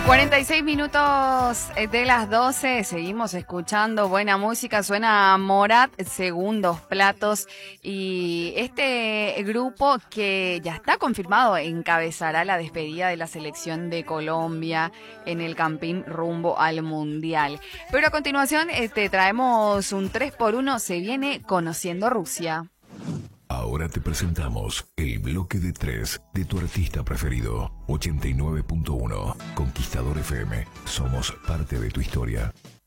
46 minutos de las 12, seguimos escuchando buena música, suena Morat, Segundos Platos, y este grupo que ya está confirmado encabezará la despedida de la selección de Colombia en el Campín rumbo al Mundial. Pero a continuación traemos un 3x1, se viene Conociendo Rusia. Ahora te presentamos el bloque de 3 de tu artista preferido. 89.1 Conquistador FM. Somos parte de tu historia.